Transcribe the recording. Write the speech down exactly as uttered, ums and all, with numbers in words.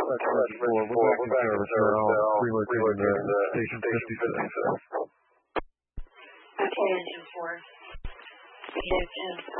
Telemetry four, we're back in service now, relocating to station fifty-six. Okay, engine four. Yes,